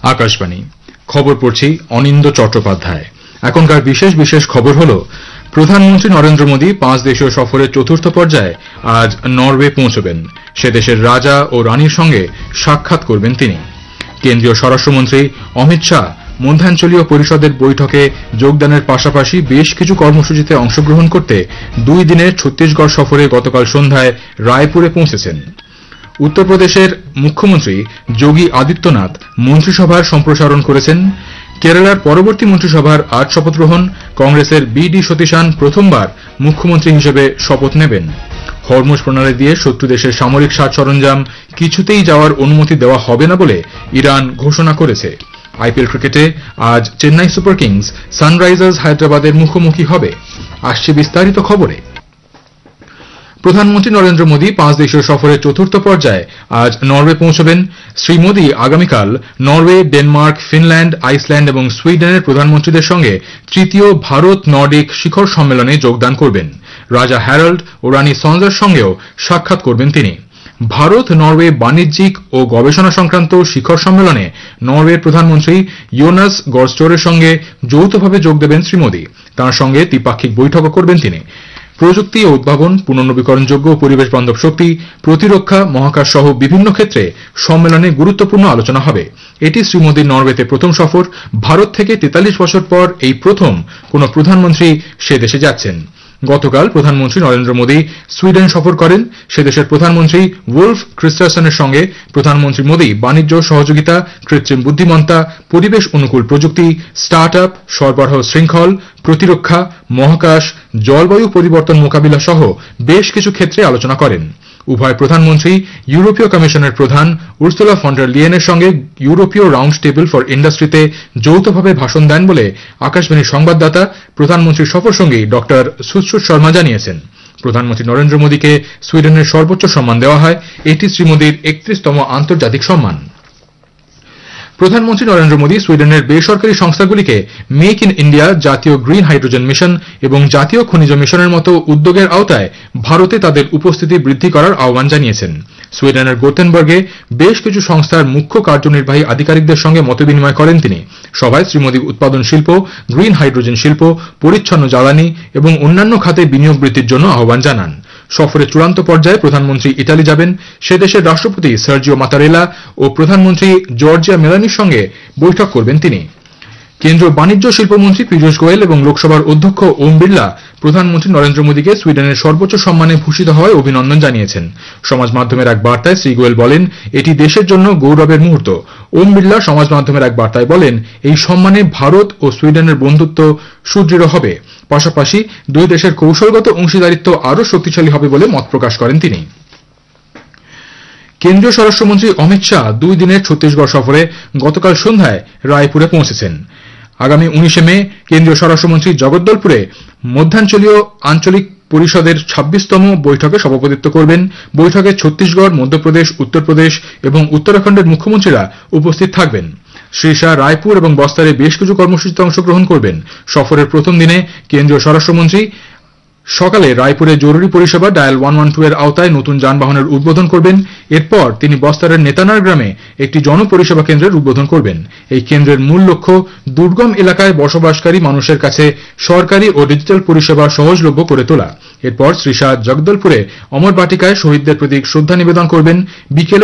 আকাশবাণী খবর পড়ছি অনিন্দ চট্টোপাধ্যায়। এখনকার বিশেষ খবর হল, প্রধানমন্ত্রী নরেন্দ্র মোদী 5 দেশীয় সফরের চতুর্থ পর্যায়ে আজ নরওয়ে পৌঁছবেন। সে দেশের রাজা ও রানীর সঙ্গে সাক্ষাৎ করবেন তিনি। কেন্দ্রীয় স্বরাষ্ট্রমন্ত্রী অমিত শাহ মধ্যাঞ্চলীয় পরিষদের বৈঠকে যোগদানের পাশাপাশি বেশ কিছু কর্মসূচিতে অংশগ্রহণ করতে 2 দিনের ছত্তিশগড় সফরে গতকাল সন্ধ্যায় রায়পুরে পৌঁছেছেন। উত্তরপ্রদেশের মুখ্যমন্ত্রী যোগী আদিত্যনাথ মন্ত্রিসভার সম্প্রসারণ করেছেন। কেরালার পরবর্তী মন্ত্রিসভার আজ শপথ গ্রহণ। কংগ্রেসের বি.ডি. সতীশান প্রথমবার মুখ্যমন্ত্রী হিসেবে শপথ নেবেন। হরমুজ প্রণালী দিয়ে শত্রু দেশের সামরিক সাজ সরঞ্জাম কিছুতেই যাওয়ার অনুমতি দেওয়া হবে না বলে ইরান ঘোষণা করেছে। আইপিএল ক্রিকেটে আজ চেন্নাই সুপার কিংস সানরাইজার্স হায়দ্রাবাদের মুখোমুখি হবে। আসছে বিস্তারিত খবরে। প্রধানমন্ত্রী নরেন্দ্র মোদী 5 দেশীয় সফরের চতুর্থ পর্যায়ে আজ নরওয়ে পৌঁছবেন। শ্রী মোদী আগামীকাল নরওয়ে, ডেনমার্ক, ফিনল্যান্ড, আইসল্যান্ড এবং সুইডেনের প্রধানমন্ত্রীদের সঙ্গে তৃতীয় ভারত নর্ডিক শিখর সম্মেলনে যোগদান করবেন। রাজা হ্যারল্ড ও রানী সঞ্জার সঙ্গেও সাক্ষাৎ করবেন তিনি। ভারত নরওয়ে বাণিজ্যিক ও গবেষণা সংক্রান্ত শিখর সম্মেলনে নরওয়ের প্রধানমন্ত্রী ইয়োনাস গরস্টোরের সঙ্গে যৌথভাবে যোগ দেবেন শ্রী মোদী। তাঁর সঙ্গে দ্বিপাক্ষিক বৈঠকও করবেন তিনি। প্রযুক্তি ও উদ্ভাবন, পুনর্নবীকরণযোগ্য ও পরিবেশ বান্ধব শক্তি, প্রতিরক্ষা, মহাকাশ সহ বিভিন্ন ক্ষেত্রে সম্মেলনে গুরুত্বপূর্ণ আলোচনা হবে। এটি শ্রী মোদীর নরওয়েতে প্রথম সফর। ভারত থেকে 43 বছর পর এই প্রথম কোন প্রধানমন্ত্রী সে দেশে যাচ্ছেন। গতকাল প্রধানমন্ত্রী নরেন্দ্র মোদী সুইডেন সফর করেন। সে দেশের প্রধানমন্ত্রী উলফ ক্রিস্টারসনের সঙ্গে প্রধানমন্ত্রী মোদী বাণিজ্য সহযোগিতা, কৃত্রিম বুদ্ধিমত্তা, পরিবেশ অনুকূল প্রযুক্তি, স্টার্ট আপ, সরবরাহ শৃঙ্খল, প্রতিরক্ষা, মহাকাশ, জলবায়ু পরিবর্তন মোকাবিলা সহ বেশ কিছু ক্ষেত্রে আলোচনা করেন। উভয় প্রধানমন্ত্রী ইউরোপীয় কমিশনের প্রধান উর্সুলা ফন ডার লিয়েনের সঙ্গে ইউরোপীয় রাউন্ড টেবিল ফর ইন্ডাস্ট্রিতে যৌথভাবে ভাষণ দেন বলে আকাশবাণীর সংবাদদাতা প্রধানমন্ত্রীর সফরসঙ্গী ডক্টর সুশ্রুত শর্মা জানিয়েছেন। প্রধানমন্ত্রী নরেন্দ্র মোদীকে সুইডেনের সর্বোচ্চ সম্মান দেওয়া হয়। এটি শ্রী মোদীর 31তম আন্তর্জাতিক সম্মান। প্রধানমন্ত্রী নরেন্দ্র মোদী সুইডেনের বেসরকারি সংস্থাগুলিকে মেক ইন ইন্ডিয়া, জাতীয় গ্রিন হাইড্রোজেন মিশন এবং জাতীয় খনিজ মিশনের মতো উদ্যোগের আওতায় ভারতে তাদের উপস্থিতি বৃদ্ধি করার আহ্বান জানিয়েছেন। সুইডেনের গোথেনবার্গে বেশ কিছু সংস্থার মুখ্য কার্যনির্বাহী আধিকারিকদের সঙ্গে মতবিনিময় করেন তিনি। সভায় শ্রী মোদী উৎপাদন শিল্প, গ্রিন হাইড্রোজেন শিল্প, পরিচ্ছন্ন জ্বালানি এবং অন্যান্য খাতে বিনিয়োগ বৃদ্ধির জন্য আহ্বান জানান। সফরের চূড়ান্ত পর্যায়ে প্রধানমন্ত্রী ইটালি যাবেন। সে দেশের রাষ্ট্রপতি সার্জিও মাতারেলা ও প্রধানমন্ত্রী জর্জিয়া মেলানির সঙ্গে বৈঠক করবেন তিনি। কেন্দ্রীয় বাণিজ্য শিল্পমন্ত্রী পীযূষ গোয়েল এবং লোকসভার অধ্যক্ষ ওম বিড়লা প্রধানমন্ত্রী নরেন্দ্র মোদীকে সুইডেনের সর্বোচ্চ সম্মানে ভূষিত হওয়ায় অভিনন্দন জানিয়েছেন। সমাজ মাধ্যমের এক বার্তায় শ্রী গোয়েল বলেন, এটি দেশের জন্য গৌরবের মুহূর্ত। ওম বিড়লা সমাজ মাধ্যমের এক বার্তায় বলেন, এই সম্মানে ভারত ও সুইডেনের বন্ধুত্ব সুদৃঢ় হবে। পাশাপাশি দুই দেশের কৌশলগত অংশীদারিত্ব আরও শক্তিশালী হবে বলে মত প্রকাশ করেন তিনি। কেন্দ্রীয় স্বরাষ্ট্রমন্ত্রী অমিত শাহ 2 দিনের ছত্তিশগড় সফরে গতকাল সন্ধ্যায় রায়পুরে পৌঁছেছেন। আগামী 19 মে কেন্দ্রীয় স্বরাষ্ট্রমন্ত্রী জগদ্দলপুরে মধ্যাঞ্চলীয় আঞ্চলিক পরিষদের 26তম বৈঠকে সভাপতিত্ব করবেন। বৈঠকে ছত্তিশগড়, মধ্যপ্রদেশ, উত্তরপ্রদেশ এবং উত্তরাখণ্ডের মুখ্যমন্ত্রীরা উপস্থিত থাকবেন। শ্রী শাহ রায়পুর এবং বস্তারে বেশ কিছু কর্মসূচিতে অংশগ্রহণ করবেন। সফরের প্রথম দিনে কেন্দ্রীয় স্বরাষ্ট্রমন্ত্রী সকালে রায়পুরে জরুরি পরিষেবা ডায়াল 112 এর আওতায় নতুন যানবাহনের উদ্বোধন করবেন। এরপর তিনি বস্তারের নেতানার গ্রামে একটি জনপরিষেবা কেন্দ্রের উদ্বোধন করবেন। এই কেন্দ্রের মূল লক্ষ্য দুর্গম এলাকায় বসবাসকারী মানুষের কাছে সরকারি ও ডিজিটাল পরিষেবা সহজলভ্য করে তোলা। এরপর শ্রী শাহ জগদলপুরে অমর বাটিকায় শহীদদের প্রতি শ্রদ্ধা নিবেদন করবেন। বিকেলে